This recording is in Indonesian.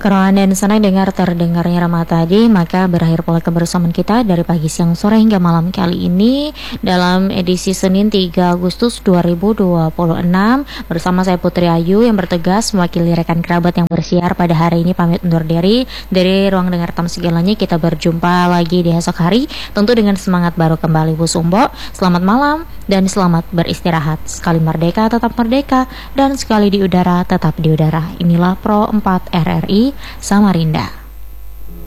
Kerohan dan senang dengar terdengarnya Rama tadi, maka berakhir pola kebersamaan kita dari pagi, siang, sore hingga malam kali ini dalam edisi Senin 3 Agustus 2026 bersama saya Putri Ayu yang bertugas mewakili rekan kerabat yang bersiar pada hari ini. Pamit undur diri dari ruang dengar tamu segalanya. Kita berjumpa lagi di esok hari tentu dengan semangat baru kembali Bu Sumbo. Selamat malam dan selamat beristirahat. Sekali merdeka tetap merdeka dan sekali di udara tetap di udara. Inilah Pro 4 RRI Samarinda.